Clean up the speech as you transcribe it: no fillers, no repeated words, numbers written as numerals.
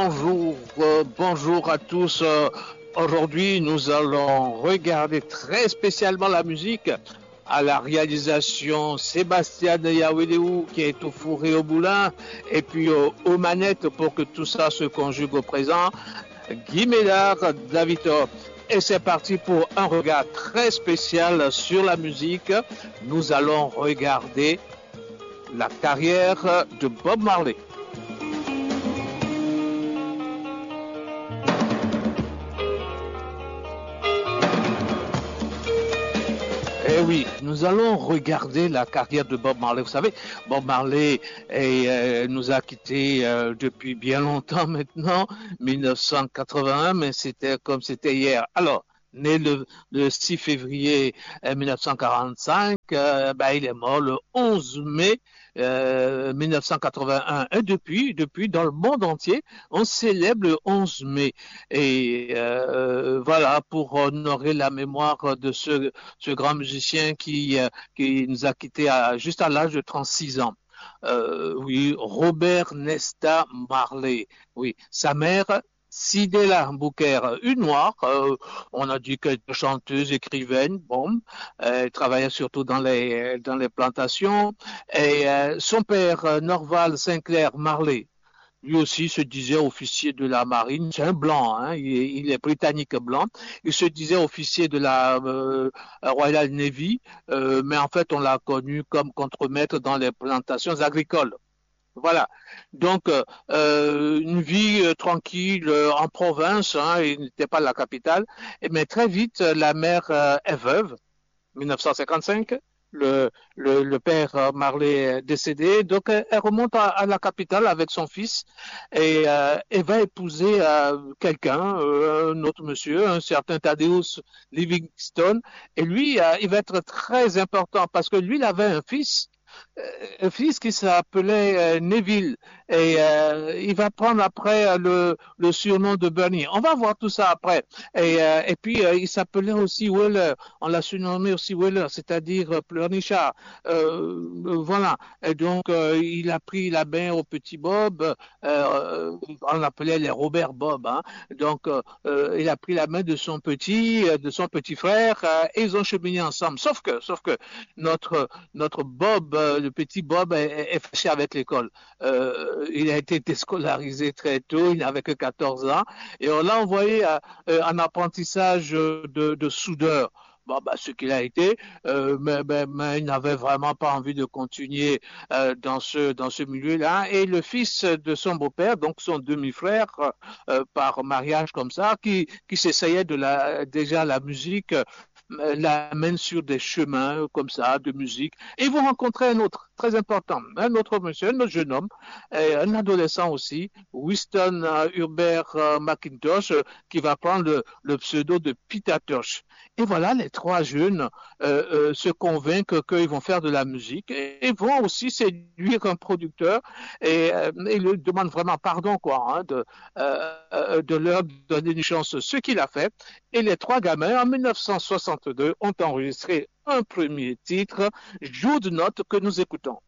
bonjour à tous. Aujourd'hui, nous allons regarder très spécialement la musique à la réalisation Sébastien Yawedeu qui est au four et au moulin, et puis aux manettes pour que tout ça se conjugue au présent, Guy Médard, David. Et c'est parti pour un regard très spécial sur la musique. Nous allons regarder la carrière de Bob Marley. Eh oui, nous allons regarder la carrière de Bob Marley. Vous savez, Bob Marley nous a quittés depuis bien longtemps maintenant, 1981, mais c'était hier. Alors, né le 6 février 1945, il est mort le 11 mai 1981. Et depuis, dans le monde entier, on célèbre le 11 mai. Et voilà, pour honorer la mémoire de ce grand musicien qui nous a quittés juste à l'âge de 36 ans. Oui, Robert Nesta Marley. Oui, sa mère, Sidela Booker, une noire, on a dit qu'elle était chanteuse, écrivaine, bon, elle travaillait surtout dans les plantations, et son père, Norval Sinclair Marley, lui aussi se disait officier de la marine, c'est un blanc, hein, il est britannique blanc, il se disait officier de la Royal Navy, mais en fait on l'a connu comme contremaître dans les plantations agricoles. Voilà. Donc, une vie tranquille en province, hein, il n'était pas la capitale. Mais très vite, la mère est veuve, 1955. Le père Marley est décédé. Donc, elle remonte à la capitale avec son fils et va épouser quelqu'un, un autre monsieur, un certain Thaddeus Livingstone. Et lui, il va être très important parce que lui, il avait un fils qui s'appelait Neville et il va prendre après le surnom de Bernie. On va voir tout ça après. Et puis il s'appelait aussi Weller. On l'a surnommé aussi Weller, c'est-à-dire pleurnichard. Voilà. Et donc il a pris la main au petit Bob. On l'appelait les Robert Bob. Hein. Donc il a pris la main de son petit frère et ils ont cheminé ensemble. Sauf que notre Bob, le petit Bob, est fâché avec l'école. Il a été déscolarisé très tôt, il n'avait que 14 ans. Et on l'a envoyé en apprentissage de soudeur. Bon, ce qu'il a été, mais il n'avait vraiment pas envie de continuer dans ce milieu-là. Et le fils de son beau-père, donc son demi-frère, par mariage comme ça, qui s'essayait déjà la musique, l'amène sur des chemins comme ça de musique et vous rencontrez un autre très important, un autre monsieur, un autre jeune homme, un adolescent aussi, Winston Hubert McIntosh, qui va prendre le pseudo de Peter Tosh. Et voilà, les trois jeunes se convainquent qu'ils vont faire de la musique et vont aussi séduire un producteur et ils lui demandent vraiment pardon quoi, de leur donner une chance, ce qu'il a fait. Et les trois gamins, en 1962, ont enregistré un premier titre, Jude Note, que nous écoutons.